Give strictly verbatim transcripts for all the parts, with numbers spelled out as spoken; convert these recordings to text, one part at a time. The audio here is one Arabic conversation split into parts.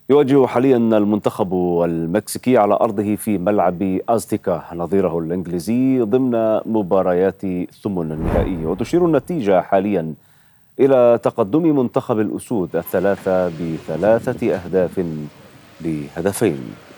يواجه حاليا المنتخب المكسيكي على أرضه في ملعب أزتيكا نظيره الإنجليزي ضمن مباريات ثمن النهائية، وتشير النتيجة حاليا إلى تقدم منتخب الأسود الثلاثة بثلاثة أهداف لهدفين.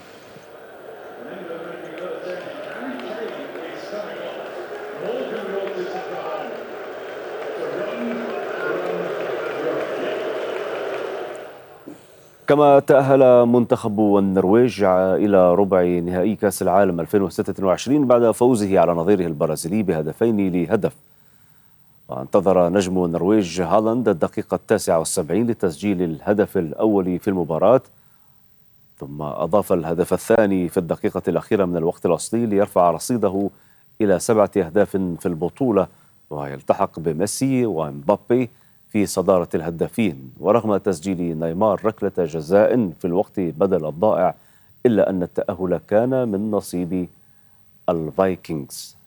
كما تأهل منتخب النرويج إلى ربع نهائي كأس العالم ألفين وستة وعشرين بعد فوزه على نظيره البرازيلي بهدفين لهدف. وانتظر نجم النرويج هالاند الدقيقة التاسعة والسبعين لتسجيل الهدف الأول في المباراة، ثم أضاف الهدف الثاني في الدقيقة الأخيرة من الوقت الأصلي ليرفع رصيده إلى سبعة أهداف في البطولة، ويلتحق بميسي ومبابي في صدارة الهدافين. ورغم تسجيل نيمار ركلة جزاء في الوقت بدل الضائع، إلا أن التأهل كان من نصيب الفايكنجز.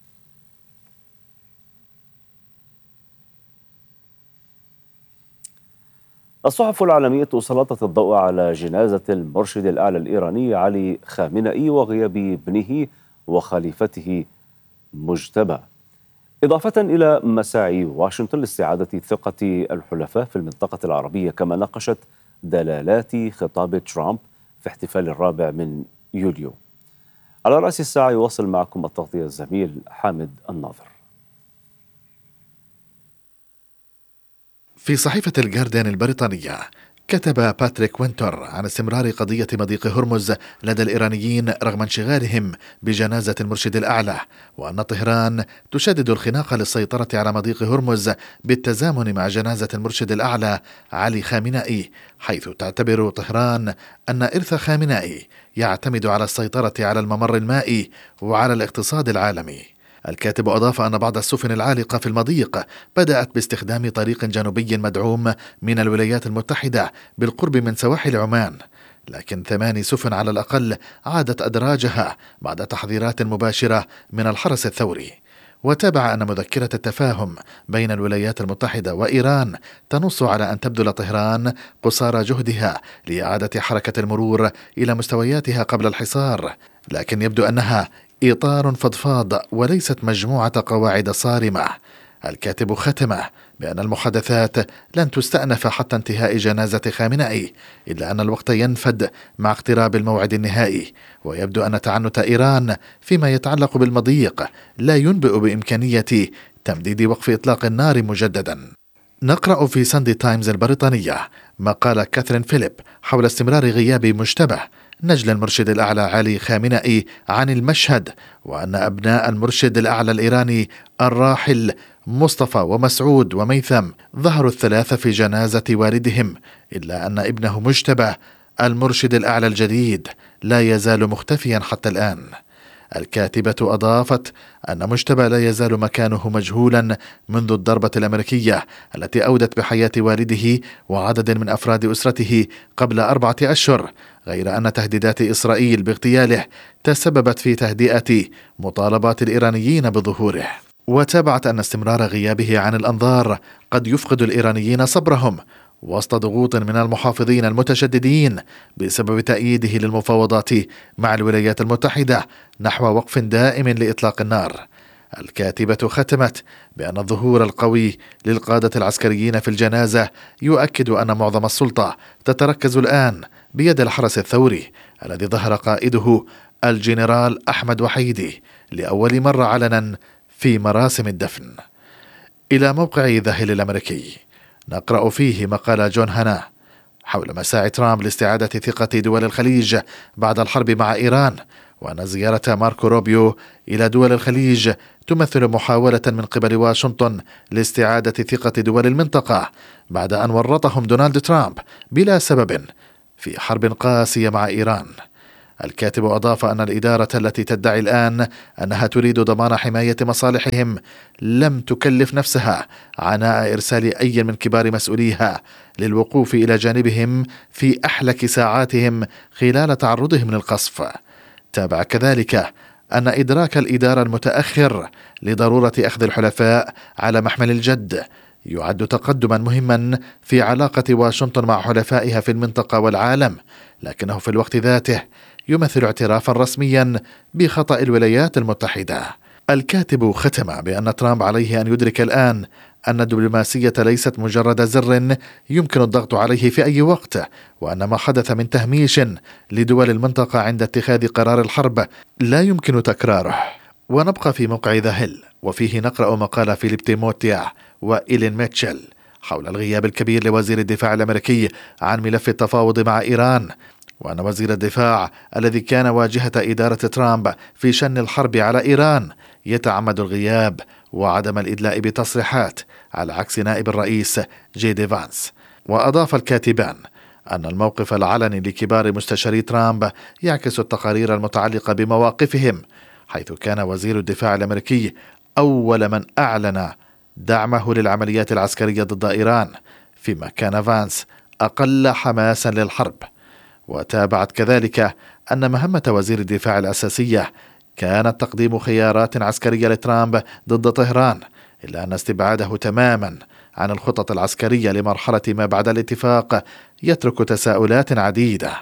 الصحف العالمية سلطت الضوء على جنازة المرشد الأعلى الإيراني علي خامنئي وغياب ابنه وخليفته مجتبى، إضافة إلى مساعي واشنطن لاستعادة ثقة الحلفاء في المنطقة العربية. كما ناقشت دلالات خطاب ترامب في احتفال الرابع من يوليو. على رأس الساعة يواصل معكم التغطية الزميل حامد الناظر. في صحيفة الجارديان البريطانية كتب باتريك وينتر عن استمرار قضية مضيق هرمز لدى الإيرانيين رغم انشغالهم بجنازة المرشد الأعلى، وأن طهران تشدد الخناق للسيطرة على مضيق هرمز بالتزامن مع جنازة المرشد الأعلى علي خامنئي، حيث تعتبر طهران أن إرث خامنئي يعتمد على السيطرة على الممر المائي وعلى الاقتصاد العالمي. الكاتب أضاف أن بعض السفن العالقة في المضيق بدأت باستخدام طريق جنوبي مدعوم من الولايات المتحدة بالقرب من سواحل عمان، لكن ثماني سفن على الأقل عادت أدراجها بعد تحذيرات مباشرة من الحرس الثوري. وتابع أن مذكرة التفاهم بين الولايات المتحدة وإيران تنص على أن تبذل طهران قصارى جهدها لإعادة حركة المرور إلى مستوياتها قبل الحصار، لكن يبدو أنها إطار فضفاض وليست مجموعة قواعد صارمة. الكاتب ختم بأن المحادثات لن تستأنف حتى انتهاء جنازة خامنئي، إلا أن الوقت ينفد مع اقتراب الموعد النهائي، ويبدو أن تعنت إيران فيما يتعلق بالمضيق لا ينبئ بإمكانية تمديد وقف إطلاق النار مجددا. نقرأ في ساندي تايمز البريطانية مقال كاثرين فيليب حول استمرار غياب مشتبه نجل المرشد الأعلى علي خامنئي عن المشهد، وأن أبناء المرشد الأعلى الإيراني الراحل مصطفى ومسعود وميثم ظهروا الثلاثة في جنازة والدهم، إلا أن ابنه مجتبى المرشد الأعلى الجديد لا يزال مختفيا حتى الآن. الكاتبة أضافت أن مجتبى لا يزال مكانه مجهولا منذ الضربة الأمريكية التي أودت بحياة والده وعدد من أفراد أسرته قبل أربعة أشهر، غير أن تهديدات إسرائيل باغتياله تسببت في تهدئة مطالبات الإيرانيين بظهوره. وتابعت أن استمرار غيابه عن الأنظار قد يفقد الإيرانيين صبرهم وسط ضغوط من المحافظين المتشددين بسبب تأييده للمفاوضات مع الولايات المتحدة نحو وقف دائم لإطلاق النار. الكاتبة ختمت بأن الظهور القوي للقادة العسكريين في الجنازة يؤكد أن معظم السلطة تتركز الآن بيد الحرس الثوري الذي ظهر قائده الجنرال أحمد وحيدي لأول مرة علنا في مراسم الدفن. إلى موقع ذا هيل الأمريكي نقرأ فيه مقال جون هانا حول مساعي ترامب لاستعادة ثقة دول الخليج بعد الحرب مع إيران، وأن زيارة ماركو روبيو إلى دول الخليج تمثل محاولة من قبل واشنطن لاستعادة ثقة دول المنطقة بعد أن ورطهم دونالد ترامب بلا سبب في حرب قاسية مع إيران. الكاتب أضاف أن الإدارة التي تدعي الآن أنها تريد ضمان حماية مصالحهم لم تكلف نفسها عناء إرسال أي من كبار مسؤوليها للوقوف إلى جانبهم في أحلك ساعاتهم خلال تعرضهم للقصف. تابع كذلك أن إدراك الإدارة المتأخر لضرورة أخذ الحلفاء على محمل الجد يعد تقدما مهما في علاقة واشنطن مع حلفائها في المنطقة والعالم، لكنه في الوقت ذاته يمثل اعترافا رسميا بخطأ الولايات المتحدة. الكاتب ختم بأن ترامب عليه أن يدرك الآن أن الدبلوماسية ليست مجرد زر يمكن الضغط عليه في أي وقت، وأن ما حدث من تهميش لدول المنطقة عند اتخاذ قرار الحرب لا يمكن تكراره. ونبقى في موقع ذا هيل، وفيه نقرأ مقال فيليب تيموتيا وإيلين ميتشل حول الغياب الكبير لوزير الدفاع الأمريكي عن ملف التفاوض مع إيران، وأن وزير الدفاع الذي كان واجهة إدارة ترامب في شن الحرب على إيران يتعمد الغياب وعدم الإدلاء بتصريحات على عكس نائب الرئيس جي دي فانس. وأضاف الكاتبان أن الموقف العلني لكبار مستشاري ترامب يعكس التقارير المتعلقة بمواقفهم، حيث كان وزير الدفاع الأمريكي أول من أعلن دعمه للعمليات العسكرية ضد إيران، فيما كان فانس أقل حماسا للحرب. وتابعت كذلك أن مهمة وزير الدفاع الأساسية كانت تقديم خيارات عسكرية لترامب ضد طهران، إلا أن استبعاده تماما عن الخطط العسكرية لمرحلة ما بعد الاتفاق يترك تساؤلات عديدة.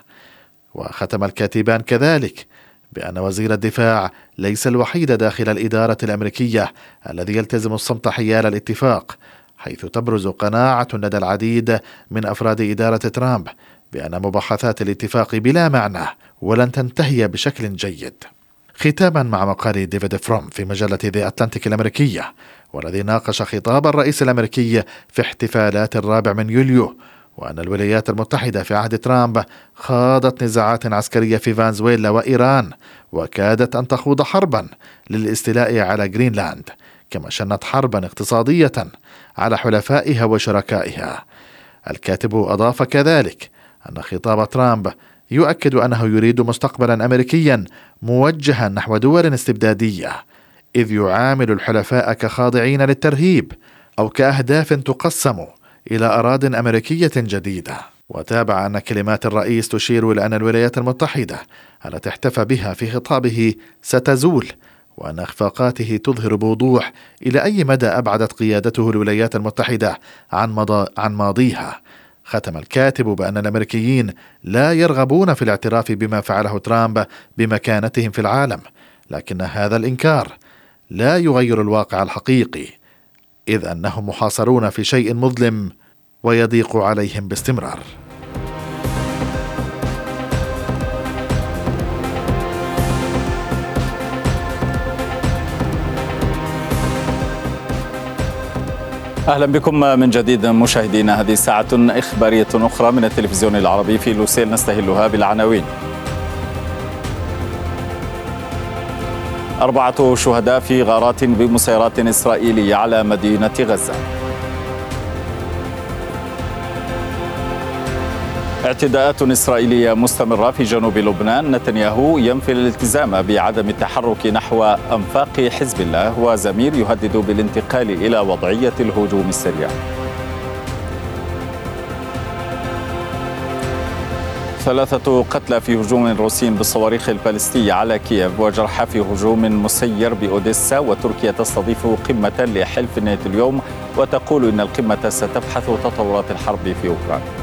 وختم الكاتبان كذلك بأن وزير الدفاع ليس الوحيد داخل الإدارة الأمريكية الذي يلتزم الصمت حيال الاتفاق، حيث تبرز قناعة لدى العديد من أفراد إدارة ترامب بأن مباحثات الاتفاق بلا معنى ولن تنتهي بشكل جيد. ختاما مع مقال ديفيد فروم في مجلة ذا أتلانتيك الأمريكية، والذي ناقش خطاب الرئيس الأمريكي في احتفالات الرابع من يوليو، وأن الولايات المتحدة في عهد ترامب خاضت نزاعات عسكرية في فنزويلا وإيران، وكادت أن تخوض حربا للاستيلاء على جرينلاند، كما شنت حربا اقتصادية على حلفائها وشركائها. الكاتب أضاف كذلك أن خطاب ترامب يؤكد أنه يريد مستقبلا أمريكيا موجها نحو دول استبدادية، إذ يعامل الحلفاء كخاضعين للترهيب أو كأهداف تقسم إلى أراضٍ أمريكية جديدة. وتابع أن كلمات الرئيس تشير إلى أن الولايات المتحدة التي احتفى بها في خطابه ستزول، وأن إخفاقاته تظهر بوضوح إلى أي مدى أبعدت قيادته الولايات المتحدة عن, مضى عن ماضيها. ختم الكاتب بأن الأمريكيين لا يرغبون في الاعتراف بما فعله ترامب بمكانتهم في العالم، لكن هذا الإنكار لا يغير الواقع الحقيقي، إذ أنهم محاصرون في شيء مظلم ويضيق عليهم باستمرار. أهلا بكم من جديد مشاهدينا. هذه ساعة إخبارية أخرى من التلفزيون العربي في لوسيل، نستهلها بالعناوين. أربعة شهداء في غارات بمسيرات إسرائيلية على مدينة غزة. اعتداءات إسرائيلية مستمرة في جنوب لبنان. نتنياهو ينفي الالتزام بعدم التحرك نحو أنفاق حزب الله، وزمير يهدد بالانتقال إلى وضعية الهجوم السريع. ثلاثة قتلى في هجوم روسي بالصواريخ البالستية على كييف، وجرحى في هجوم مسير بأوديسا. وتركيا تستضيف قمة لحلف الناتو اليوم، وتقول إن القمة ستبحث تطورات الحرب في أوكرانيا.